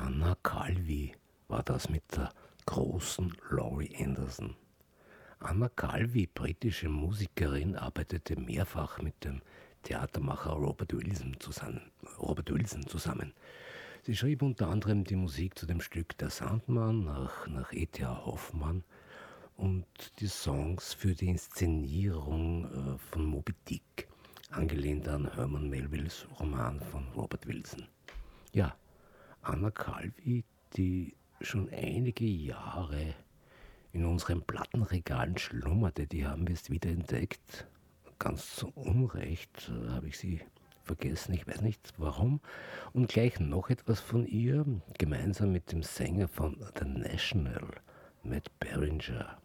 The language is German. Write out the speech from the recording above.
Anna Calvi war das mit der großen Laurie Anderson. Anna Calvi, britische Musikerin, arbeitete mehrfach mit dem Theatermacher Robert Wilson zusammen. Sie schrieb unter anderem die Musik zu dem Stück Der Sandmann nach E.T.A. Hoffmann und die Songs für die Inszenierung von Moby Dick, angelehnt an Herman Melvilles Roman von Robert Wilson. Ja, Anna Calvi, die schon einige Jahre in unseren Plattenregalen schlummerte, die haben wir jetzt wieder entdeckt. Ganz zu Unrecht habe ich sie vergessen, ich weiß nicht warum. Und gleich noch etwas von ihr, gemeinsam mit dem Sänger von The National, Matt Berringer.